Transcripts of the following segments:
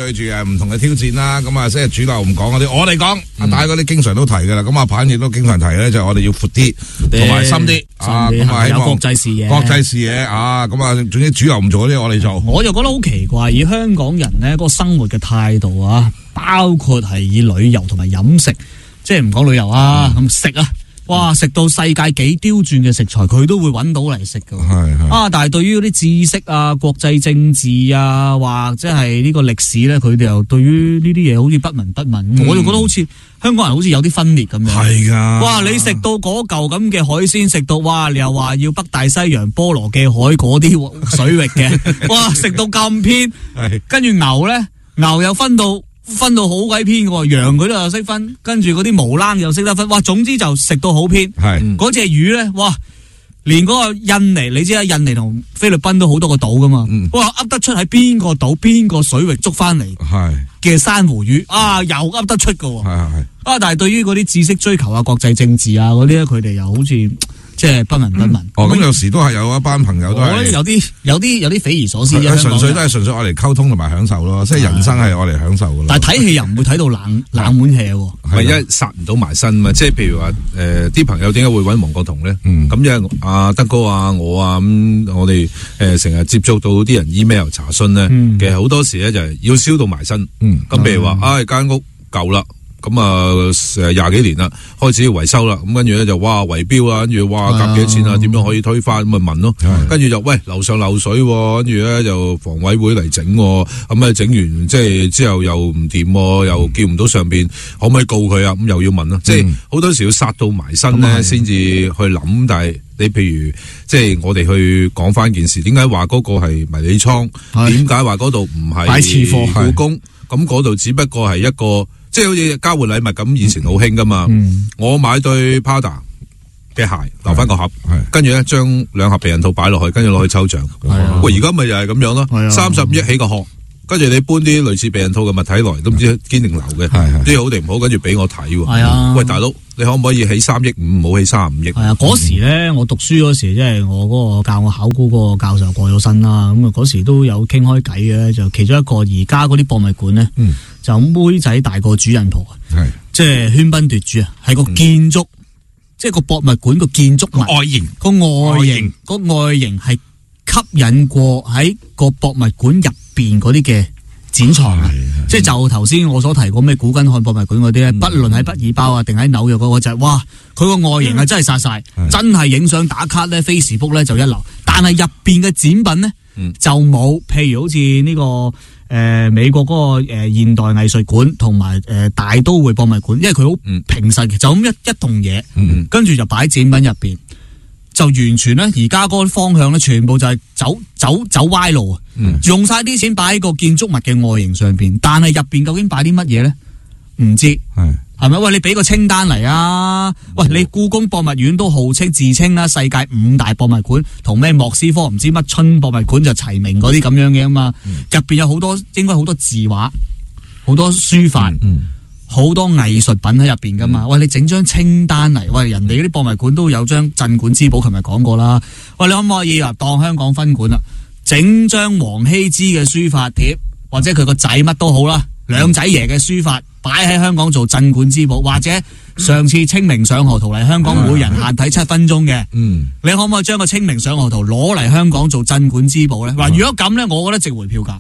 對住唔同嘅挑戰啦。咁啊，即係主流唔講嗰啲，我哋講，但係嗰啲經常都提噶啦。咁阿鵬亦都經常提咧，就係我哋要闊啲，同埋深啲啊。咁啊，希望有國際視野， 啊。咁啊，總之主流唔做嗰啲，我哋做。 我就覺得好奇怪，以香港人咧嗰個生活嘅態度啊，包括係以旅遊同埋飲食，即係唔講旅遊啊，咁食啊。哇！食到世界幾刁鑽嘅食材，佢都會揾到嚟食㗎。係但係對於嗰啲知識啊、國際政治啊，或者係呢個歷史咧，佢哋又對於呢啲嘢好似不聞不問。我就覺得好似香港人好似有啲分裂咁樣。係㗎。哇！你食到嗰嚿咁嘅海鮮，食到哇！你又話要北大西洋波羅嘅海嗰啲水域嘅，哇！食到咁偏，跟住牛咧，牛又分到好鬼偏嘅，羊佢都又識分，跟住嗰啲毛冷又識得分，哇！總之就食到好偏。係嗰隻魚咧，哇！連嗰個印尼，你知啊，印尼同菲律賓都好多個島噶嘛，哇！噏得出喺邊個島邊個水域捉翻嚟嘅珊瑚魚啊，又噏得出嘅。係但係對於嗰啲知識追求啊、國際政治啊嗰啲咧，佢哋又好似即係不聞不問。 咁有時都係有一班朋友都係， 我覺得有啲匪夷所思嘅。 純粹我嚟溝通同埋享受咯，即係人生係我嚟享受噶咯。 但係睇戲又唔會睇到冷門戲喎， 係因為殺唔到埋身嘛。即係譬如話啲朋友點解會揾黃國同咧？咁因為阿德哥啊、我啊咁，我哋成日接觸到啲人 email 查詢咧，其實好多時咧就係要燒到埋身。咁譬如話間屋舊啦。咁啊，20幾年啦，開始要維修啦，咁跟住咧就哇圍標啊，跟住哇夾幾多錢啊，點樣可以推翻咁咪問咯，跟住就喂樓上漏水，跟住咧就房委會嚟整，咁啊整完即係之後又唔掂，又叫唔到上邊，可唔可以告佢啊？咁又要問咯，即係好多時要殺到埋身咧，先至去諗。但係你譬如即係我哋去講翻件事，點解話嗰個係迷你倉？點解話嗰度唔係擺次貨故宮？咁嗰度只不過係一個。即係好似交換禮物咁，以前好興噶嘛。我買對 Prada 嘅鞋，留翻個盒，跟住咧將2盒避孕套擺落去，跟住攞去抽獎。喂，而家咪又係咁樣咯，35億起個殼，跟住你搬啲類似避孕套嘅物體來，都唔知堅定流嘅，啲好定唔好，跟住俾我睇。係啊，喂大佬，你可唔可以起3億5，唔好起35億？係啊， 嗰時咧我讀書嗰時，即係我嗰個教我考古嗰個教授過咗身啦，咁啊嗰時都有傾開偈嘅，就其中一個而家嗰啲博物館咧。就妹仔大過主人婆，即係喧賓奪主啊！係個建築，即係個博物館個建築物外形，個外形係吸引過喺個博物館入邊嗰啲嘅展藏，即係就頭先我所提過咩古根漢博物館嗰啲咧，不論喺畢爾包啊定喺紐約嗰個就係，哇！佢個外形係真係殺晒，真係影相打卡咧 ，Facebook 咧就一流，但係入邊嘅展品咧就冇，譬如好似呢個。美國嗰個現代藝術館同埋大都會博物館，因為佢好平實嘅，就咁一棟嘢，跟住就擺展品入邊，就完全咧而家嗰個方向咧，全部就係走歪路，用晒啲錢擺喺個建築物嘅外形上邊，但係入邊究竟擺啲乜嘢咧？唔知係咪？喂，你俾個清單嚟啊！喂，你故宮博物院都號稱自稱啦，世界5大博物館，同咩莫斯科唔知乜春博物館就齊名嗰啲咁樣嘅啊嘛。入邊有好多，應該好多字畫，好多書法，好多藝術品喺入邊噶嘛。喂，你整張清單嚟，喂，人哋嗰啲博物館都有張鎮館之寶，琴日講過啦。喂，你可唔可以當香港分館啦？整張王羲之嘅書法帖，或者佢個仔乜都好啦。兩仔爺嘅書法擺喺香港做鎮館之寶，或者上次清明上河圖嚟香港，每人限睇7分鐘嘅，你可唔可以將個清明上河圖攞嚟香港做鎮館之寶咧？嗱，如果咁咧，我覺得值回票價。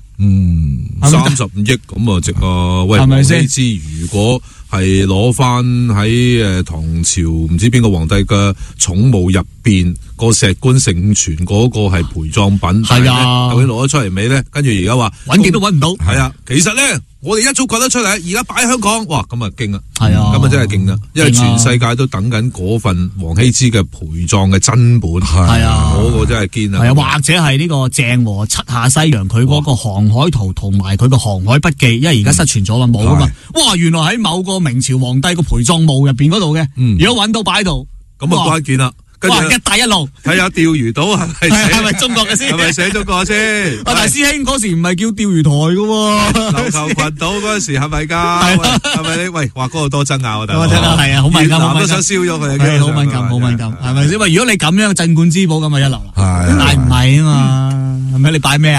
35億咁啊，值啊！喂，王羲之如果係攞翻喺唐朝唔知邊個皇帝嘅寵墓入邊個石棺盛傳嗰個係陪葬品，係啊，究竟攞咗出嚟未咧？跟住而家話揾極都揾唔到， 係啊，其實咧。我哋一早掘得出嚟，而家擺喺香港，哇！咁啊勁啊， 係啊， 咁啊真係勁啊，因為全世界都等緊嗰份王羲之嘅陪葬嘅真本，係啊，嗰個真係堅啊， 係啊，或者係呢個鄭和七下西洋佢嗰個航海圖同埋佢個航海筆記，因為而家失傳咗啦，冇啊嘛，哇！原來喺某個明朝皇帝個陪葬墓入邊嗰度嘅，如果揾到擺喺度， 咁啊關鍵啦。 哇！一帶一路睇下釣魚島係咪中國嘅先？ 係咪寫中國先？ 大師兄嗰時唔係叫釣魚台嘅喎， 琉球群島嗰陣時係咪㗎？係咪你喂話嗰度多爭拗啊？大佬係啊，好敏感， 都想燒咗佢， 好敏感，好敏感，係咪先？喂，如果你咁樣鎮館之寶咁啊一流啦，但係唔係啊嘛，係咪？你擺咩啊？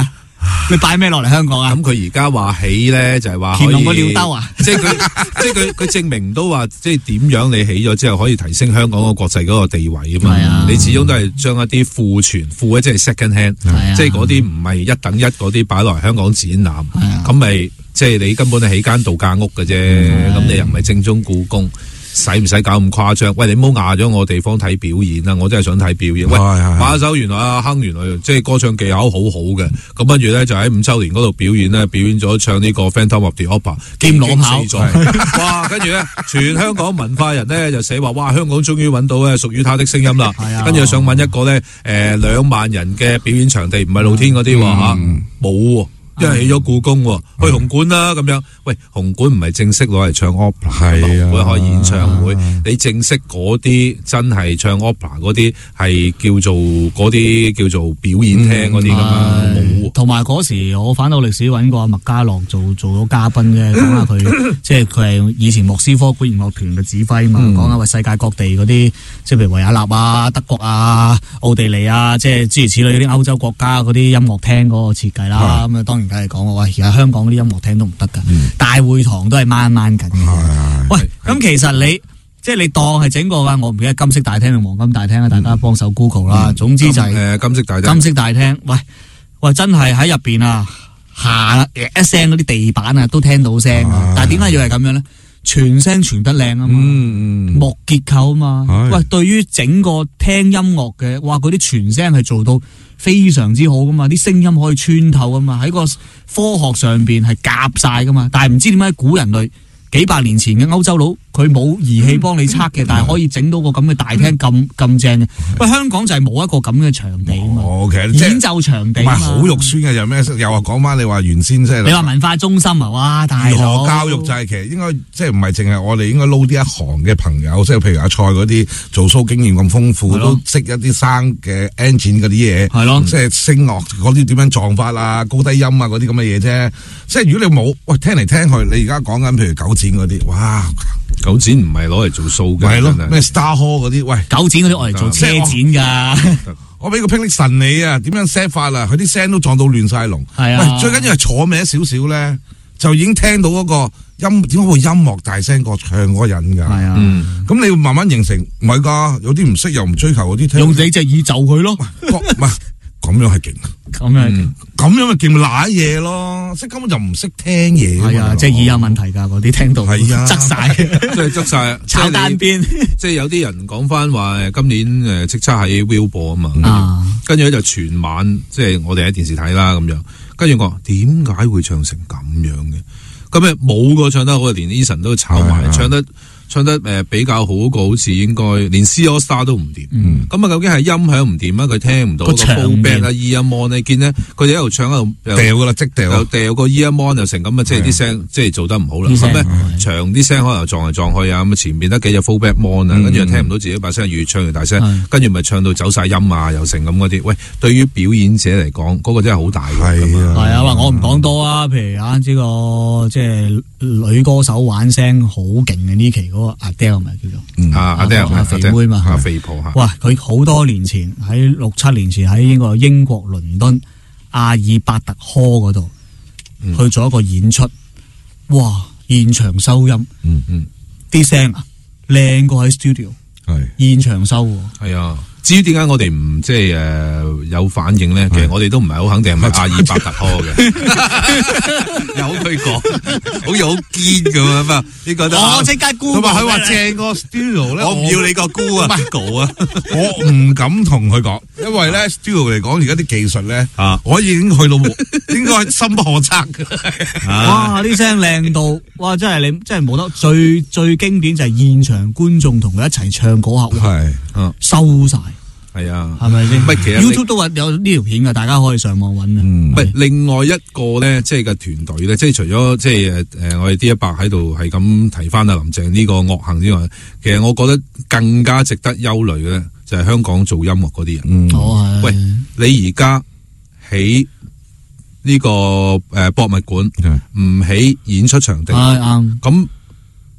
你擺咩落嚟香港啊？ 咁佢而家話起咧，就係話乾隆個尿兜啊！ 即係佢證明唔到話，即係點樣你起咗之後可以提升香港個國際嗰個地位啊嘛。你始終都係將一啲庫存庫咧，即係 second hand，即係嗰啲唔係一等一嗰啲擺落嚟香港展覽，咁咪即係你根本係起間度假屋嘅啫。咁你又唔係正宗故宮。使唔使搞咁誇張？喂，你唔好壓咗我地方睇表演啦！我真係想睇表演。喂，馬手原來阿亨原來即係歌唱技巧好好嘅，咁跟住咧就喺5周年嗰度表演咗唱呢個 Phantom of the Opera， 兼攞跑。哇！跟住咧，全香港文化人咧就寫話，哇！香港終於揾到咧屬於他的聲音啦。跟住想揾一個咧2萬人嘅表演場地，唔係露天嗰啲嚇，冇喎。因為起咗故宮，去紅館啦咁樣。喂，紅館唔係正式攞嚟唱 opera， 紅館開演唱會。你正式嗰啲真係唱 opera 嗰啲係叫做表演廳嗰啲㗎嘛。 同埋嗰時我反倒歷史揾過麥家樂做咗嘉賓啫，講下佢即係佢係以前莫斯科管弦樂團嘅指揮嘛，講下世界各地嗰啲，即係譬如維也納啊、德國啊、奧地利啊，即係諸如此類嗰啲歐洲國家嗰啲音樂廳嗰個設計啦。咁啊當然梗係講喂，而家香港嗰啲音樂廳都唔得㗎，大會堂都係掹緊嘅。喂，咁其實你當係整個㗎，我唔記得金色大廳定黃金大廳啊，大家幫手 Google 啦。總之就係金色大廳。 金色大廳，喂，真係喺入邊啊，下一聲嗰啲地板啊，都聽到聲啊。但係點解要係咁樣咧？全聲傳得靚啊嘛，木結構啊嘛。喂，對於整個聽音樂嘅，哇，嗰啲全聲係做到非常之好噶嘛，啲聲音可以穿透噶嘛，喺個科學上邊係夾晒噶嘛。但係唔知點解古人類幾百年前嘅歐洲佬，佢冇儀器幫你測嘅，但係可以整到個咁嘅大廳咁正嘅。喂，香港就係冇一個咁嘅場地啊嘛。演奏場地唔係好肉酸嘅，又咩？又話講翻你話原先即係你話文化中心啊，哇！大佬， 如何教育就係其實應該即係唔係淨係我哋應該撈呢一行嘅朋友，即係譬如阿蔡嗰啲做 show 經驗咁豐富，都識一啲生嘅 engine 嗰啲嘢，係咯，即係聲樂嗰啲點樣撞法啊、高低音啊嗰啲咁嘅嘢啫。即係如果你冇，喂，聽嚟聽去，你而家講緊譬如九展嗰啲，哇！ 九展唔係攞嚟做 show 嘅， 係咯，咩 Star Hall 嗰啲，喂， 九展嗰啲我嚟做車展噶。 我俾個霹靂神你啊，點樣 set 法啊？佢啲聲都撞到亂晒龍。 係啊， 喂，最緊要係坐歪少少咧，就已經聽到嗰個點解會音樂大聲過唱嗰個人噶？係啊，咁你要慢慢形成，唔係噶，有啲唔識又唔追求嗰啲聽， 用你隻耳就佢咯， 唔係咁樣係勁，咁樣咪勁咪瀨嘢咯，即係根本就唔識聽嘢。 係啊，即係耳有問題噶，嗰啲聽到係啊，側晒， 即係側晒， 炒單邊。 即係有啲人講翻話，今年叱咤喺 Viu 播啊嘛，跟住咧就全晚即係我哋喺電視睇啦咁樣，跟住我話點解會唱成咁樣嘅？咁咧冇個唱得好，連 Eason 都炒埋，唱得比較好個，好似應該連 C AllStar 都唔掂。咁啊，究竟係音響唔掂啊？佢聽唔到個 full band 啊 earmon 你見咧，佢哋喺度唱喺度掉噶啦，即掉， 又掉個 earmon 又成咁啊！即係啲聲即係做得唔好啦。咁咧長啲聲可能撞嚟撞去啊，咁啊前邊得幾隻 full back mon 啊，跟住又聽唔到自己把聲，越唱越大聲，跟住咪唱到走晒音啊，又成咁嗰啲。喂，對於表演者嚟講，嗰個真係好大嘅。 係啊，我唔講多啊，譬如啊呢個即係女歌手玩聲好勁嘅呢期。嗰個 Adele 咪叫做Adele 肥妹嘛， 肥婆嚇。 哇！佢好多年前喺6-7年前喺英國倫敦阿爾伯特科嗰度去做一個演出，哇！現場收音，啲聲啊靚過喺 studio， 係現場收喎。係啊。至於點解我哋唔即係有反應咧？其實我哋都唔係好肯定係咪阿爾伯特科嘅，由佢講，好似好堅咁啊嘛！呢個都我即刻估， 同埋佢話正個 studio 咧， 我唔要你個估啊 ，Michael 啊， 我唔敢同佢講，因為咧 studio 嚟講，而家啲技術咧，我已經去到應該深不可測嘅。 哇！啲聲靚到，哇！真係你真係冇得最經典就係現場觀眾同佢一齊唱嗰刻，係收晒。 係啊， 係咪先？ 唔係，其實 YouTube 都有呢條片嘅，大家可以上網揾嘅。 唔係另外一個咧，即係個團隊咧，即係除咗即係我哋 D100喺度係咁提翻阿林鄭呢個惡行之外，其實我覺得更加值得憂慮嘅咧，就係香港做音樂嗰啲人。喂，你而家起呢個博物館，唔起演出場地，咁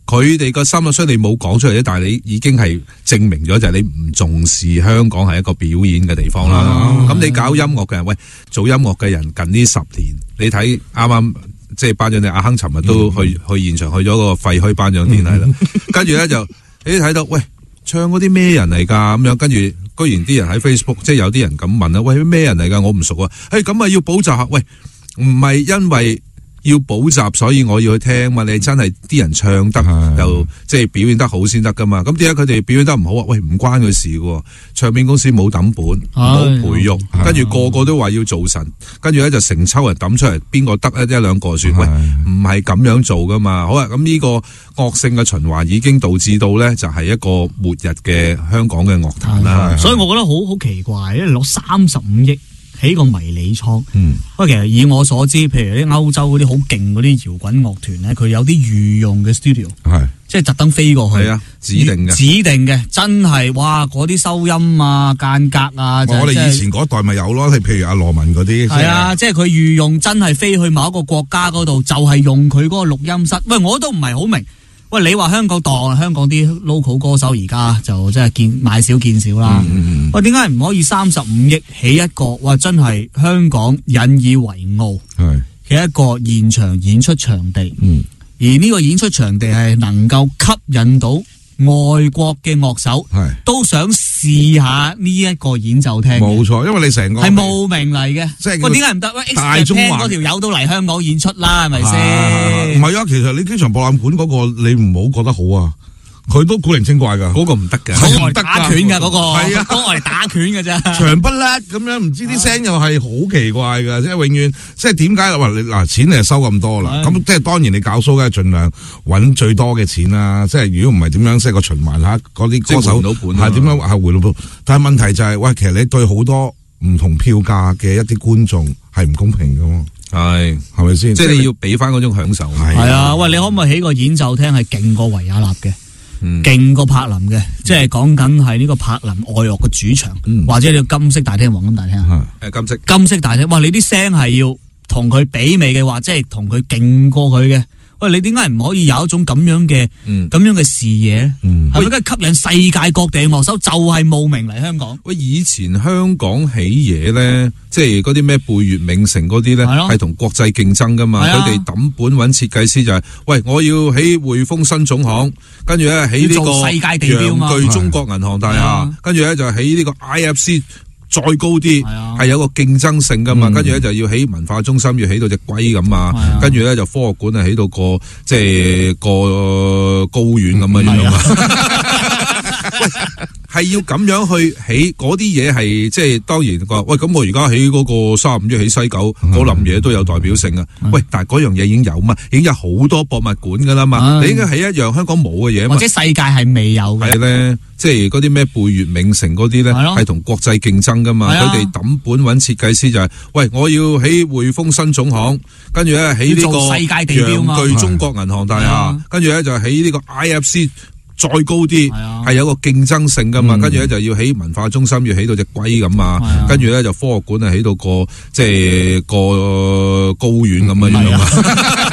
佢哋個心啊，雖然你冇講出嚟啫，但係你已經係證明咗就係你唔重視香港係一個表演嘅地方啦。咁你搞音樂嘅人，喂，做音樂嘅人近呢10年，你睇啱啱即係頒獎典禮，阿亨尋日都去現場去咗個廢墟頒獎典禮啦。跟住咧就你睇到，喂，唱嗰啲咩人嚟㗎？咁樣跟住居然啲人喺 Facebook， 即係有啲人咁問啦，喂，咩人嚟㗎？我唔熟啊。咁啊要補習下，喂，唔係因為要補習，所以我要去聽嘛。你真係啲人唱得又即係表演得好先得噶嘛。咁點解佢哋表演得唔好啊？喂，唔關佢事嘅，唱片公司冇抌本，冇培育，跟住個個都話要做神，跟住咧就成抽人抌出嚟，邊個得一兩個算？喂，唔係咁樣做噶嘛。好啊，咁呢個惡性嘅循環已經導致到咧，就係一個末日嘅香港嘅樂壇啦。 所以我覺得好奇怪，因為攞35億。起個迷你倉，不過其實以我所知，譬如啲歐洲嗰啲好勁嗰啲搖滾樂團咧，佢有啲御用嘅 studio， 即係特登飛過去， 指定嘅，真係哇！嗰啲收音啊、間隔啊， 我哋以前嗰代咪有咯，譬如阿羅文嗰啲， 係啊，即係佢御用真係飛去某一個國家嗰度，就係用佢嗰個錄音室。喂，我都唔係好明。喂，你話香港香港啲 local 歌手而家就真係買少見少啦。喂，點解唔可以35億起一個？哇，真係香港引以為傲嘅一個現場演出場地。而呢個演出場地係能夠吸引到外國嘅樂手，都想試下呢一個演奏廳。 冇錯，因為你成個係慕名嚟嘅。即係點解唔得？喂， 大中華嗰條友都嚟香港演出啦，係咪先？ 唔係啊，其實你機場博覽館嗰個你唔好覺得好啊。佢都古靈精怪噶， 嗰個唔得噶， 嗰個打拳噶，嗰個係啊， 嗰個係打拳噶啫， 長不甩咁樣，唔知啲聲又係好奇怪噶，即係永遠，即係點解話你嗱錢你係收咁多啦，咁即係當然你搞 show 梗係盡量揾最多嘅錢啦，即係如果唔係點樣即係個循環下嗰啲歌手係點樣係回到本，但係問題就係喂，其實你對好多唔同票價嘅一啲觀眾係唔公平噶嘛。係咪先？ 即係你要俾翻嗰種享受。 係啊，喂，你可唔可以起個演奏廳係勁過維也納嘅？勁過柏林嘅，即係講緊係呢個柏林愛樂嘅主場，或者你個金色大廳、黃金大廳。金色大廳，哇！你啲聲係要同佢媲美嘅話，即係同佢勁過佢嘅。喂，你點解唔可以有一種咁樣嘅視野咧？係咪梗係吸引世界各地嘅樂手就係慕名嚟香港？ 喂，以前香港起嘢咧，即係嗰啲咩貝聿銘城嗰啲咧，係同國際競爭噶嘛。佢哋抌本揾設計師就係，喂，我要起匯豐新總行，跟住咧起呢個世界地標嘛， 洋具中國銀行大廈，跟住咧就起呢個 IFC。再高啲係有個競爭性噶嘛，跟住咧就要起文化中心，要起到隻龜咁啊，跟住咧就科學館啊起到個即係個高院咁嘅樣啊，係要咁樣去起嗰啲嘢係即係當然話喂，咁我而家起嗰個35億起西九嗰冧嘢都有代表性啊，喂，但係嗰樣嘢已經有嘛，已經有好多博物館噶啦嘛，你應該起一樣香港冇嘅嘢嘛， 或者世界係未有嘅， 係咧，即係嗰啲咩貝聿銘城嗰啲咧，係同國際競爭噶嘛，佢哋抌本揾設計師就係，喂，我要起匯豐新總行，跟住咧起呢個世界地標嘛， 洋具中國銀行大廈，跟住咧就起呢個 IFC。再高啲係有個競爭性噶嘛，跟住咧就要起文化中心，要起到隻龜咁啊，跟住咧就科學館啊起到個即係個高院咁嘅樣啊。